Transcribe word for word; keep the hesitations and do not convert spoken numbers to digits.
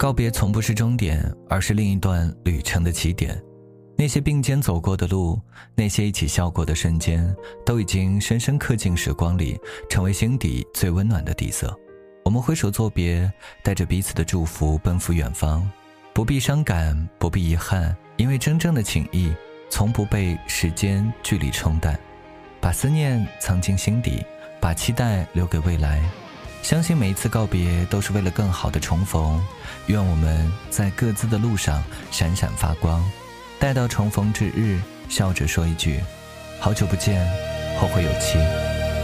告别从不是终点，而是另一段旅程的起点。那些并肩走过的路，那些一起笑过的瞬间，都已经深深刻进时光里，成为心底最温暖的底色。我们挥手作别，带着彼此的祝福奔赴远方，不必伤感，不必遗憾，因为真正的情谊从不被时间距离冲淡。把思念藏进心底，把期待留给未来，相信每一次告别都是为了更好的重逢。愿我们在各自的路上闪闪发光，待到重逢之日，笑着说一句好久不见，后会有期。